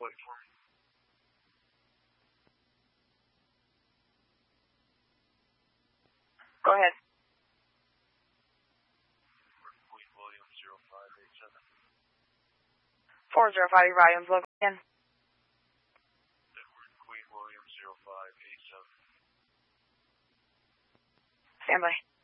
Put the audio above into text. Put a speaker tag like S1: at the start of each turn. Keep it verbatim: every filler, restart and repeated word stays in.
S1: plate for me.
S2: Go ahead.
S1: Queen William zero five eight seven.
S2: four zero five, your volume's low again.
S1: Edward Queen William zero five eight seven.
S2: Stand by.